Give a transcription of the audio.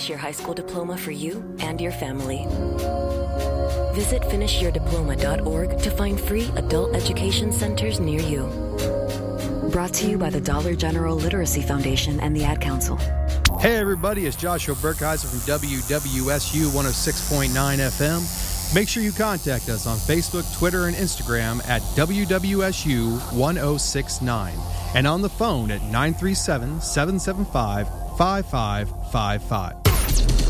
finish your high school diploma for you and your family. Visit finishyourdiploma.org to find free adult education centers near you. Brought to you by the Dollar General Literacy Foundation and the Ad Council. Hey everybody, it's Joshua Burkheiser from WWSU 106.9 FM. Make sure you contact us on Facebook, Twitter, and Instagram at WWSU 1069 and on the phone at 937-775-5555.